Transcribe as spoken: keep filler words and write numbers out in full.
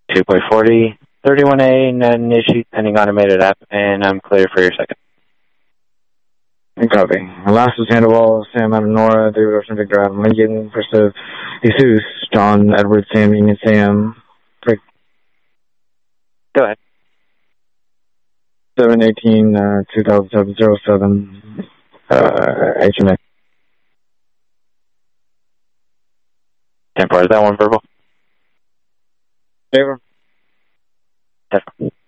two point four zero, thirty-one A, none issued, pending automated app, and I'm clear for your second. Copy. Alaska Sandoval, Sam Adam Nora, David Ocean Victor Adam Lincoln, Versus Jesus, John Edward Sam Union Sam. Break. Go ahead. seven eighteen, uh, two thousand seven, zero seven, uh, H M A. ten four, is that one verbal? Favor? Definitely.